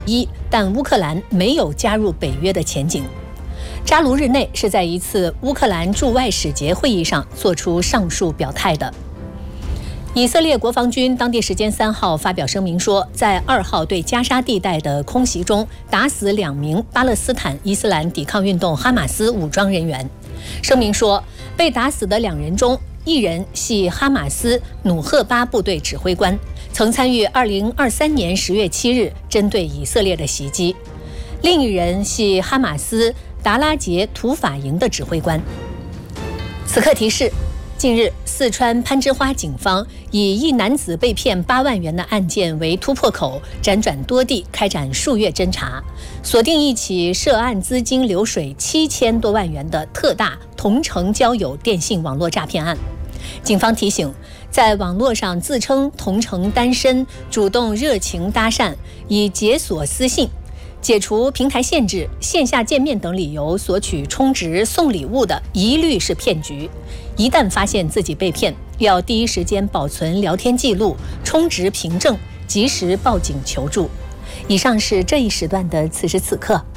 但乌克兰没有加入北约的前景。扎卢日内是在一次乌克兰驻外使节会议上做出上述表态的。以色列国防军当地时间3号发表声明说，在2号对加沙地带的空袭中打死2名巴勒斯坦伊斯兰抵抗运动哈马斯武装人员。声明说，被打死的2人中，1人系哈马斯努赫巴部队指挥官，曾参与2023年10月7日针对以色列的袭击；另1人系哈马斯达拉杰土法营的指挥官。此刻提示：近日，四川攀枝花警方以一男子被骗8万元的案件为突破口，辗转多地开展数月侦查，锁定一起涉案资金流水7000多万元的特大同城交友电信网络诈骗案。警方提醒，在网络上自称同城单身，主动热情搭讪，以解锁私信、解除平台限制、线下见面等理由索取充值送礼物的，一律是骗局。一旦发现自己被骗，要第一时间保存聊天记录、充值凭证，及时报警求助。以上是这一时段的此时此刻。